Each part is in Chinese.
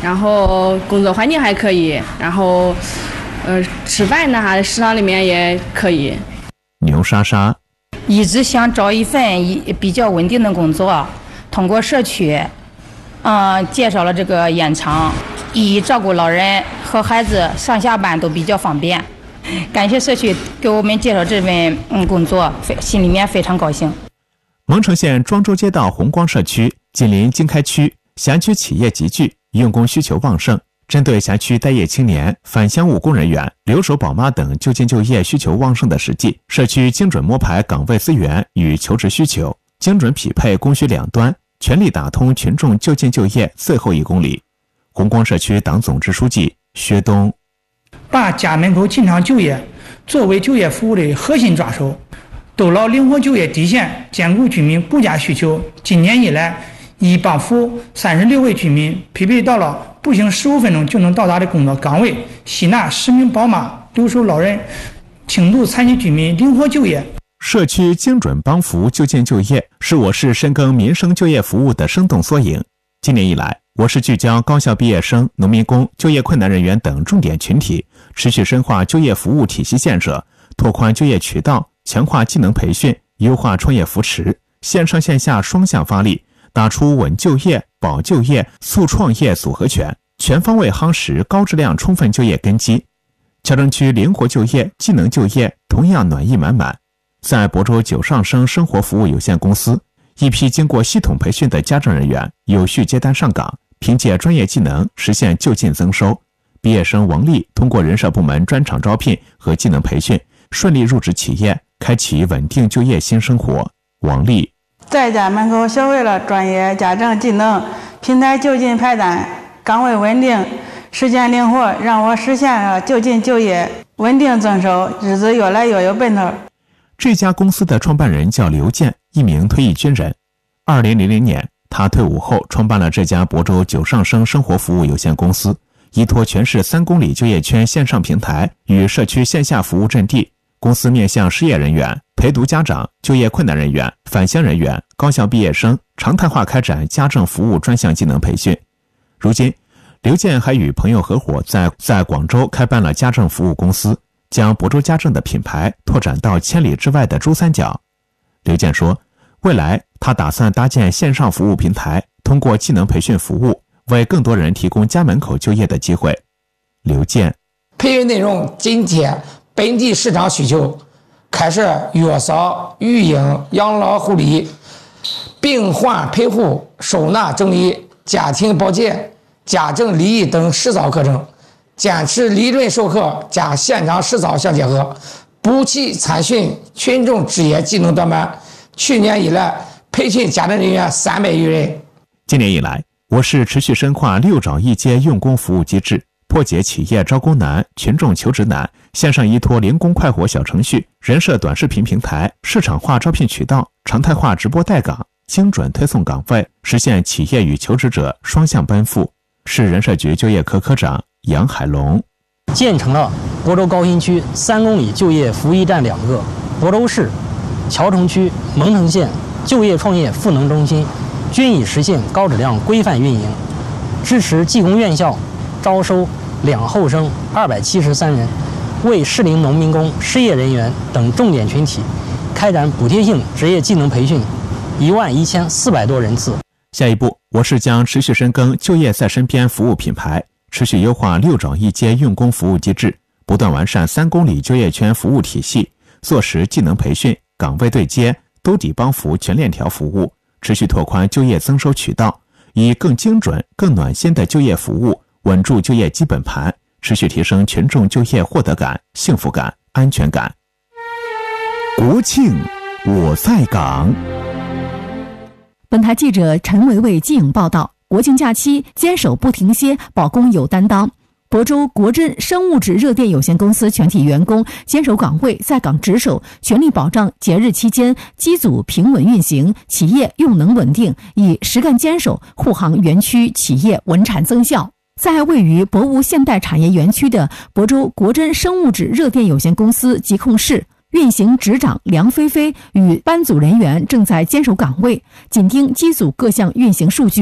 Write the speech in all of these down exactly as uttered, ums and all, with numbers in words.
然后工作环境还可以，然后呃吃饭呢哈，食堂里面也可以。 牛莎莎一直想找一份比较稳定的工作，通过社区，嗯、呃，介绍了这个烟厂，以照顾老人和孩子上下班都比较方便。感谢社区给我们介绍这份嗯工作，心里面非常高兴。 蒙城县庄周街道红光社区紧邻经开区，辖区企业集聚，用工需求旺盛。针对辖区待业青年、返乡务工人员、留守宝妈等就近就业需求旺盛的实际，社区精准摸排岗位资源与求职需求，精准匹配供需两端，全力打通群众就近就业最后一公里。红光社区党总支书记薛东， 把家门口进厂就业作为就业服务的核心抓手，兜牢灵活就业底线，兼顾居民顾家需求。今年以来，已帮扶三十六位居民匹配到了步行十五分钟就能到达的工作岗位，吸纳十名宝妈、留守老人、轻度残疾居民灵活就业。 社区精准帮扶就近就业是我市深耕民生就业服务的生动缩影。今年以来，我市聚焦高校毕业生、农民工、就业困难人员等重点群体，持续深化就业服务体系建设，拓宽就业渠道，强化技能培训，优化创业扶持，线上线下双向发力，打出稳就业、保就业、促创业组合拳，全方位夯实高质量充分就业根基。桥城区灵活就业、技能就业同样暖意满满。在亳州九上生生活服务有限公司，一批经过系统培训的家政人员有序接单上岗，凭借专业技能实现就近增收。毕业生王丽通过人社部门专场招聘和技能培训，顺利入职企业，开启稳定就业新生活。王丽在家门口学会了专业家政技能，平台就近派单，岗位稳定，时间灵活，让我实现了就近就业，稳定增收，日子越来越有奔头。 这家公司的创办人叫刘健，一名退役军人。二零零零年，他退伍后创办了这家亳州九上生生活服务有限公司，依托全市三公里就业圈线上平台与社区线下服务阵地，公司面向失业人员、陪读家长、就业困难人员、返乡人员、高校毕业生常态化开展家政服务专项技能培训。如今，刘健还与朋友合伙在在广州开办了家政服务公司，将亳州家政的品牌拓展到千里之外的珠三角。刘健说，未来他打算搭建线上服务平台，通过技能培训服务，为更多人提供家门口就业的机会。刘健， 培训内容紧贴本地市场需求，开设月嫂、育婴、养老护理、病患陪护、收纳整理、家庭保洁、家政礼仪等实操课程，坚持理论授课加现场实操相结合，补齐参训群众职业技能短板。去年以来，培训家政人员三百余人。 今年以来，我市持续深化六找一接用工服务机制，破解企业招工难、群众求职难，线上依托零工快活小程序、人社短视频平台、市场化招聘渠道、常态化直播带岗，精准推送岗位，实现企业与求职者双向奔赴。市人社局就业科科长杨海龙， 建成了亳州高新区三公里就业服务驿站两个，亳州市、桥城区、蒙城县就业创业赋能中心均已实现高质量规范运营，支持技工院校招收两后生二百七十三人，为适龄农民工、失业人员等重点群体开展补贴性职业技能培训一万一千四百多人次。 下一步，我市将持续深耕就业在身边服务品牌，持续优化六找一接用工服务机制，不断完善三公里就业圈服务体系，落实技能培训、岗位对接、兜底帮扶全链条服务，持续拓宽就业增收渠道，以更精准、更暖心的就业服务稳住就业基本盘，持续提升群众就业获得感、幸福感、安全感。国庆我在岗。 本台记者陈维维记影报道，国庆假期坚守不停歇，保工有担当。亳州国珍生物质热电有限公司全体员工坚守岗位，在岗值守，全力保障节日期间机组平稳运行，企业用能稳定，以实干坚守护航园区企业稳产增效。在位于博物现代产业园区的亳州国珍生物质热电有限公司疾控室，运行执掌梁菲菲与班组人员正在坚守岗位，紧盯机组各项运行数据。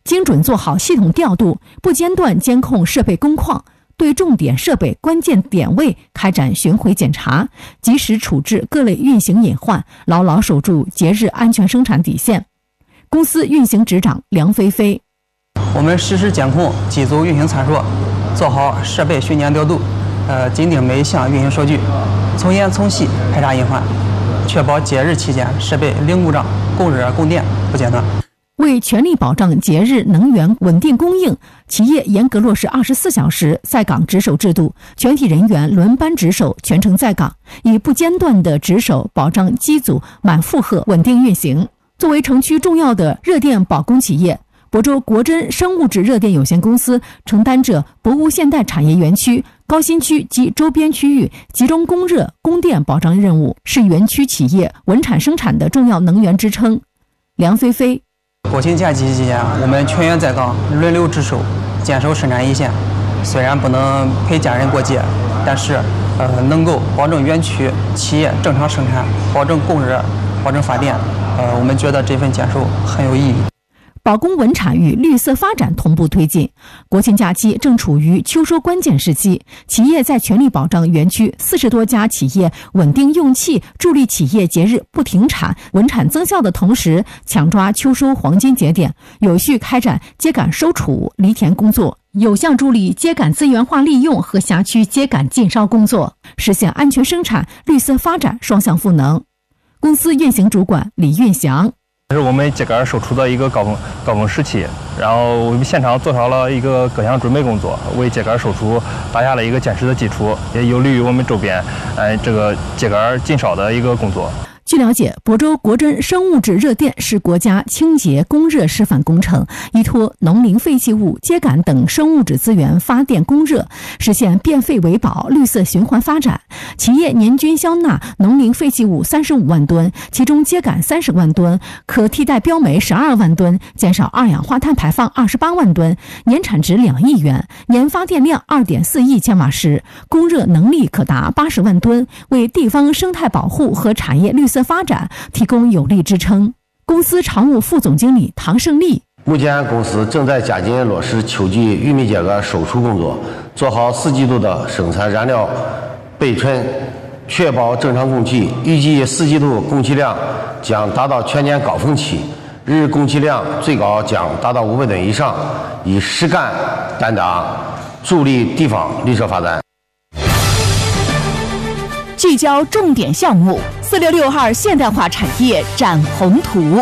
精准做好系统调度，不间断监控设备工况，对重点设备关键点位开展巡回检查，及时处置各类运行隐患，牢牢守住节日安全生产底线。公司运行执掌梁飞飞： 我们实时监控机组运行参数，做好设备巡检调度，呃，紧盯每一项运行数据，从严从细排查隐患，确保节日期间设备零故障、供热供电不间断。 为全力保障节日能源稳定供应，企业严格落实二十四小时在岗值守制度，全体人员轮班值守，全程在岗，以不间断的值守保障机组满负荷稳定运行。作为城区重要的热电保供企业，亳州国臻生物质热电有限公司承担着博物现代产业园区、高新区及周边区域集中供热供电保障任务，是园区企业稳产生产的重要能源支撑。梁飞飞： 国庆假期期间，我们全员在岗，轮流值守，坚守生产一线。虽然不能陪家人过节，但是呃，能够保证园区企业正常生产，保证供热，保证发电。呃，我们觉得这份坚守很有意义。 保供稳产与绿色发展同步推进。国庆假期正处于秋收关键时期，企业在全力保障园区四十多家企业稳定用气，助力企业节日不停产、稳产增效的同时，抢抓秋收黄金节点，有序开展秸秆收储、犁田工作，有效助力秸秆资源化利用和辖区秸秆禁烧工作，实现安全生产、绿色发展双向赋能。公司运行主管李运祥： 这是我们秸秆收储的一个高峰高峰时期，然后我们现场做好了一个各项准备工作，为秸秆收储打下了一个坚实的基础，也有利于我们周边呃这个秸秆禁烧的一个工作。 据了解，亳州国臻生物质热电是国家清洁供热示范工程，依托农林废弃物、秸秆等生物质资源发电供热，实现变废为宝、绿色循环发展。企业年均消纳农林废弃物三十五万吨，其中秸秆三十万吨，可替代标煤十二万吨，减少二氧化碳排放二十八万吨，年产值两亿元，年发电量二点四亿千瓦时，供热能力可达八十万吨，为地方生态保护和产业绿色发展提供有力支撑。公司常务副总经理唐胜利： 目前公司正在加紧落实秋季玉米秸秆收储工作，做好四季度的生产燃料备存，确保正常供气。预计四季度供气量将达到全年高峰期，日供气量最高将达到五百吨以上，以实干担当，助力地方绿色发展。 聚焦重点项目，四六六号现代化产业展宏图。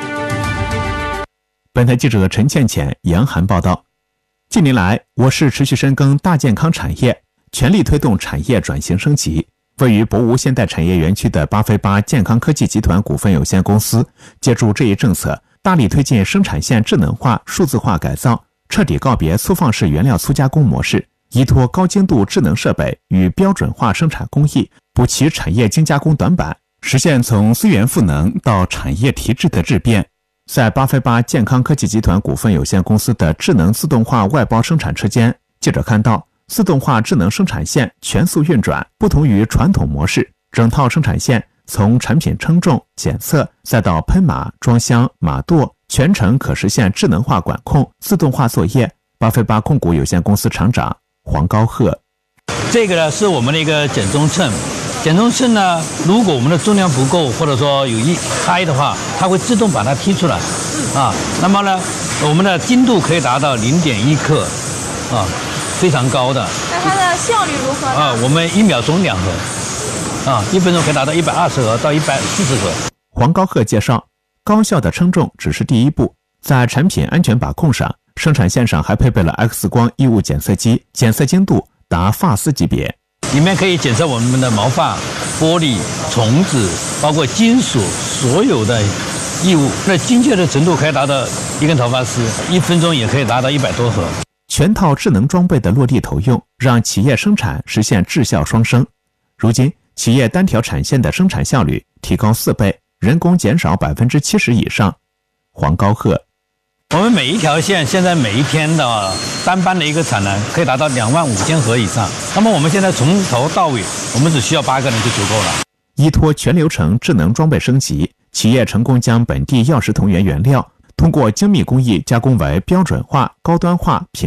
本台记者陈倩倩、杨涵报道。近年来，我市持续深耕大健康产业，全力推动产业转型升级。位于博吴现代产业园区的巴菲巴健康科技集团股份有限公司，借助这一政策，大力推进生产线智能化、数字化改造，彻底告别粗放式原料粗加工模式，依托高精度智能设备与标准化生产工艺，补齐产业精加工短板，实现从资源赋能到产业提质的质变。在巴菲巴健康科技集团股份有限公司的智能自动化外包生产车间，记者看到自动化智能生产线全速运转，不同于传统模式，整套生产线从产品称重、检测，再到喷码、装箱、码垛，全程可实现智能化管控、自动化作业。巴菲巴控股有限公司厂长黄高鹤： 这个呢是我们的一个减重秤，减重秤呢，如果我们的重量不够，或者说有一开的话，它会自动把它踢出来，啊，那么呢，我们的精度可以达到零点一克，啊，非常高的。 那它的效率如何呢？ 啊，我们一秒钟两盒，啊，一分钟可以达到一百二十盒到一百四十盒。 黄高鹤介绍，高效的称重只是第一步，在产品安全把控上，生产线上还配备了 X 光异物检测机，检测精度达发丝级别。 里面可以检测我们的毛发、玻璃、虫子，包括金属所有的异物，那精确的程度可以达到一根头发丝，一分钟也可以达到一百多盒。 全套智能装备的落地投用，让企业生产实现质效双升。如今，企业单条产线的生产效率提高四倍，人工减少百分之七十以上。黄高鹤： 我们每一条线现在每一天的单班的一个产能可以达到两万五千盒以上。那么我们现在从头到尾，我们只需要八个人就足够了。 依托全流程智能装备升级，企业成功将本地药食同源原料通过精密工艺加工为标准化、高端化、品